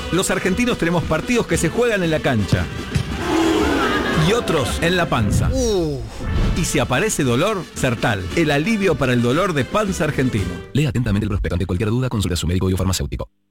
Los argentinos tenemos partidos que se juegan en la cancha y otros en la panza. Y si aparece dolor, Sertal, el alivio para el dolor de panza argentino. Lea atentamente el prospecto. Ante cualquier duda, consulte a su médico y o farmacéutico.